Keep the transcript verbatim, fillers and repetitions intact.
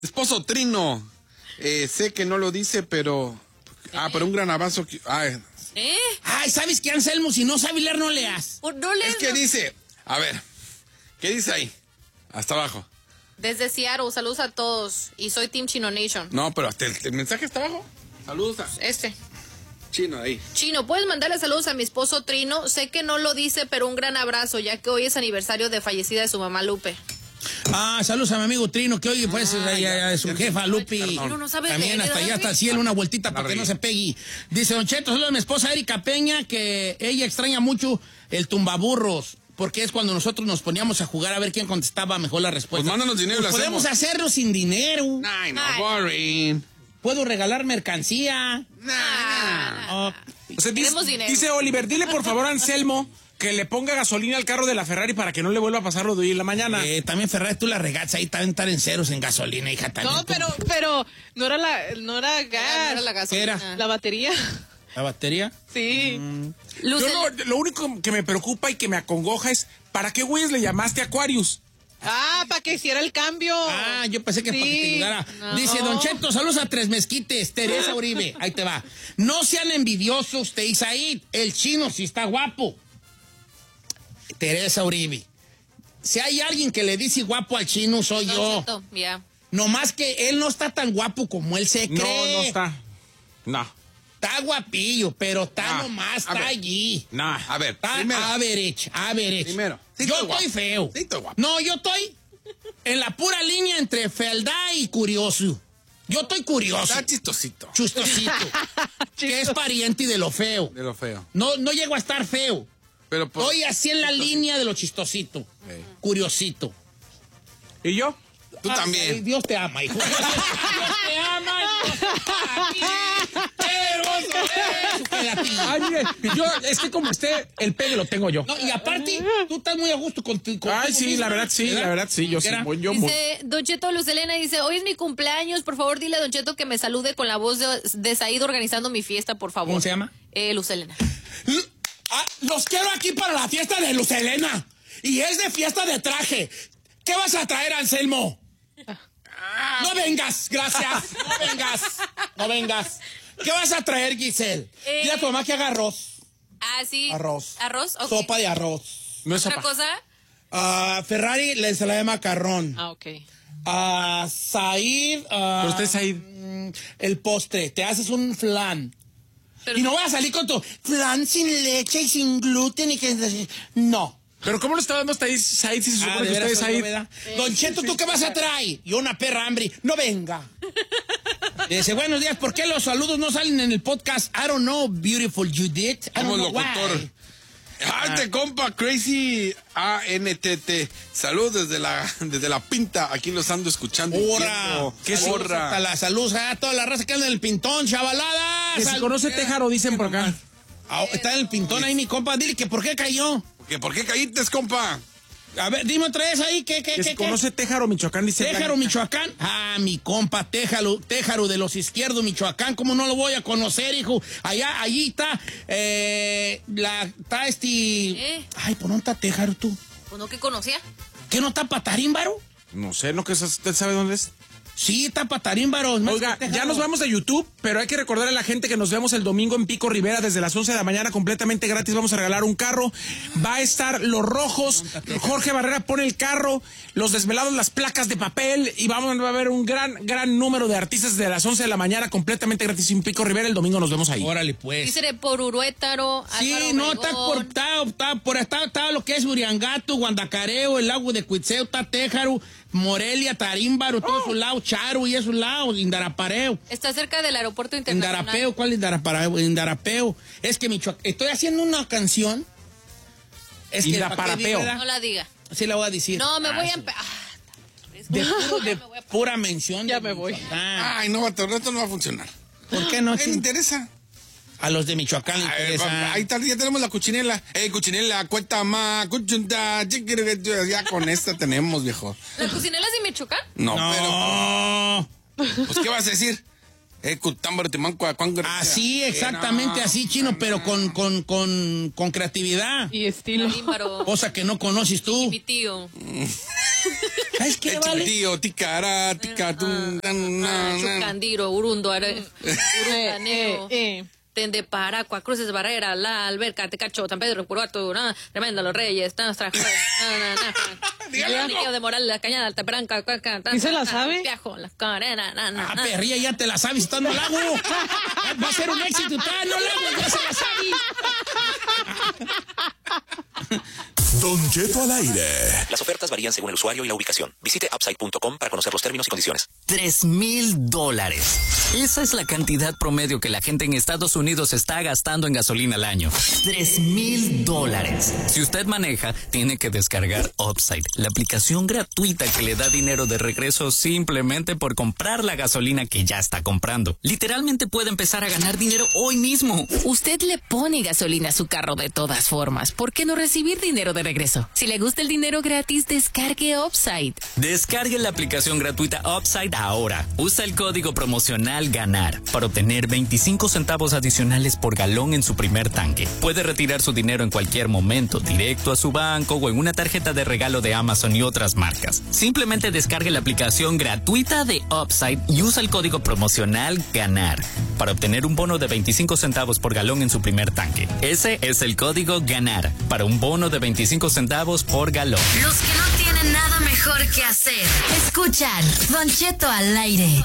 Esposo Trino, eh, sé que no lo dice, pero... Ah, pero un gran abrazo. Ay, ¿Eh? Ay, ¿sabes qué, Anselmo? Si no sabes leer, no leas. Por- No lees, es que no. dice... A ver, ¿qué dice ahí? Hasta abajo. Desde Seattle, saludos a todos. Y soy Team Chino Nation. No, pero hasta el, el mensaje está abajo. Saludos a Este. Chino ahí. Chino, ¿puedes mandarle saludos a mi esposo Trino? Sé que no lo dice, pero un gran abrazo, ya que hoy es aniversario de fallecida de su mamá Lupe. Ah, saludos a mi amigo Trino, que hoy pues Ah, a, ya, a su ya, jefa, ya, Lupi. perdón. No, no sabes También leer, hasta allá, ¿verdad, hasta el güey? cielo, una vueltita para que Arriba. no se pegue. Dice Don Cheto, saludos a mi esposa Erika Peña, que ella extraña mucho el tumbaburros, porque es cuando nosotros nos poníamos a jugar a ver quién contestaba mejor la respuesta. Pues mándanos dinero y Pues lo podemos hacemos. hacerlo sin dinero. Ay, no, Ay. boring. Puedo regalar mercancía. Ah, Oh, O sea, dice, Queremos dinero. dice Oliver, dile por favor a Anselmo que le ponga gasolina al carro de la Ferrari para que no le vuelva a pasar lo de hoy en la mañana. eh, también Ferrari, tú la regatas ahí, también estar en ceros en gasolina, hija. También No, tú. pero, pero no era la, no era ah, gas, no era la gasolina. Era. la batería. ¿La batería? Sí. Luz, Yo el- lo, lo único que me preocupa y que me acongoja es, ¿para qué güeyes le llamaste a Aquarius? Ah, para que hiciera el cambio. Ah, yo pensé que Sí. para que te ayudara. No. Dice Don Cheto, saludos a Tres Mezquites, Teresa Uribe. Ahí te va. No sean envidiosos, usted Isaí. El chino sí está guapo. Teresa Uribe. Si hay alguien que le dice guapo al chino, soy Don yo. Cheto, ya. Nomás que él no está tan guapo como él se cree. No, no está. No, Está guapillo, pero está Ah, nomás, a está ver. allí. no. A ver, Está primero. average, average. Primero. Sí yo estoy estoy guapo. feo. Sí estoy guapo. No, yo estoy en la pura línea entre fealdad y curioso. Yo estoy curioso. Está chistosito. Chustosito. Que es pariente de lo feo. De lo feo. No, no llego a estar feo. Pero pues, Estoy así en la chistosito. línea de lo chistosito. Ok. Curiosito. ¿Y yo? Tú Ay, también. Dios te ama, hijo. Dios te ama. Dios te ama. Aquí, hermoso, eso, quédate. Ay, mire, yo, es que como esté, el pegue lo tengo yo. No, y aparte, tú estás muy a gusto con tu. con Ay, tú sí, misma, la verdad sí, la verdad sí, yo sí, ¿Era? voy- yo muy- Dice Don Cheto, Luz Elena dice, hoy es mi cumpleaños, por favor dile a Don Cheto que me salude con la voz de, de Said organizando mi fiesta, por favor. ¿Cómo se llama? Eh, Luz Elena. Ah, los quiero aquí para la fiesta de Luz Helena. Y es de fiesta de traje. ¿Qué vas a traer, Anselmo? No vengas, gracias. No vengas. No vengas. ¿Qué vas a traer, Giselle? Eh. Dile a tu mamá que haga arroz. Ah, sí. Arroz. Arroz, ok. Sopa de arroz. No es ¿Otra sopa. cosa? Ah, Ferrari, la ensalada de macarrón. Ah, ok. Ah, Said. ah, Pero usted, Said. mm, El postre. Te haces un flan. Pero y no voy a salir con tu flan sin leche y sin gluten y que... No. Pero ¿cómo lo está dando hasta ahí, Said, si se Ah, supone ¿de que veras usted es soy yo, Said? verdad? Don Cheto, ¿tú qué vas a traer? Y una perra hambre. No venga. Dice, buenos días, ¿por qué los saludos no salen en el podcast? I don't know, beautiful Judith. I Como don't know locutor. why. Ay, te compa, Crazy A N T T. Saludos desde la, desde la pinta. Aquí los ando escuchando. ¡Hora! ¿Qué Saludos hasta porra? la salud a toda la raza que anda en el pintón, chavalada. Que si Sal- conoce Téjaro, dicen por acá. Ah, está en el pintón ahí mi compa. Dile que por qué cayó. ¿Que ¿Por qué caíste, compa? A ver, dime otra vez ahí. ¿Qué, qué, Que qué, si qué? conoce Téjaro, Michoacán, dice. Téjaro, Blanca. Michoacán. Ah, mi compa, Téjaro, Téjaro de los izquierdos, Michoacán. ¿Cómo no lo voy a conocer, hijo? Allá, allí está, eh, la, está este... ¿Eh? Ay, ¿por dónde está Téjaro tú? Pues no que conocía. ¿Qué no está Patarímbaro? No sé, ¿no que eso- usted sabe dónde es? Sí, está Patarímbaro. es más Oiga, que ya Téjaro. nos vamos de YouTube, pero hay que recordarle a la gente que nos vemos el domingo en Pico Rivera desde las once de la mañana completamente gratis. Vamos a regalar un carro. Va a estar Los Rojos. Jorge Barrera pone el carro. Los Desvelados, las placas de papel. Y vamos a ver un gran, gran número de artistas desde las once de la mañana completamente gratis en Pico Rivera. El domingo nos vemos ahí. Órale, pues. Dice de por Uruétaro, Sí, Álvaro no, está Obregón. por, está, está por está, está lo que es Uriangato, Guandacareo, el lago de Cuitzeo, está Téjaro, Morelia, Tarímbaro, todos esos lados, Charo y esos lados, Indarapareo. Está cerca del aeropuerto internacional. Indarapeo, ¿cuál es Indarapareo? Indarapeo. Es que Michoacán, estoy haciendo una canción. Es que ¿para qué Indaparapeo. digo, verdad? No la diga. Sí la voy a decir. No, me Ah, voy a... sí. empe- Ah, De, puro- de me voy a- pura mención. Ya de me voy. Michoacán. Ay, no, vato, esto no va a funcionar. ¿Por qué no? ¿Qué le interesa? A los de Michoacán les Ay, interesa. papá, ahí está, ya tenemos la cuchinela. Eh, cuchinela, cuenta más, cuchunta, chiquiriquito, ya con esta tenemos, viejo. ¿Las cocinelas de Michoacán? No, No. pero, pues, ¿qué vas a decir? Eh, cutámbaro, timanco, cuango- Así, exactamente No, así, chino, pero con, con, con, con creatividad. Y estilo. Tarímbaro. Cosa que no conoces tú. Mi tío. ¿Sabes qué, vale? Tío, ticara, ticatun, Chucandiro, Urundo, Urundaneo. Eh, eh. Tende Paracua, Cruces Barrera, La Alberca, Tecacho, San Pedro, Puruato, Tremenda, Los Reyes, Nastra, Niqueo de Moral, La Cañada, Altapranca, ¿Y se la sabe? Piajo, La Carena, Ah, perría, ya te la sabes, estando al lago. Va a ser un éxito, está, no lago, ya se la sabe. Don Cheto al aire. Las ofertas varían según el usuario y la ubicación. Visite upside punto com para conocer los términos y condiciones. Tres mil dólares. Esa es la cantidad promedio que la gente en Estados Unidos está gastando en gasolina al año. Tres mil dólares. Si usted maneja, tiene que descargar Upside, la aplicación gratuita que le da dinero de regreso simplemente por comprar la gasolina que ya está comprando. Literalmente puede empezar a ganar dinero hoy mismo. Usted le pone gasolina a su carro de todas formas. ¿Por qué no recibir dinero de regreso? Si le gusta el dinero gratis, descargue Upside. Descargue la aplicación gratuita Upside ahora. Usa el código promocional GANAR para obtener veinticinco centavos adicionales por galón en su primer tanque. Puede retirar su dinero en cualquier momento, directo a su banco o en una tarjeta de regalo de Amazon y otras marcas. Simplemente descargue la aplicación gratuita de Upside y usa el código promocional GANAR para obtener un bono de veinticinco centavos por galón en su primer tanque. Ese es el código GANAR para un bono de veinticinco centavos por galón. Los que no tienen nada mejor que hacer, escuchan Don Cheto al aire.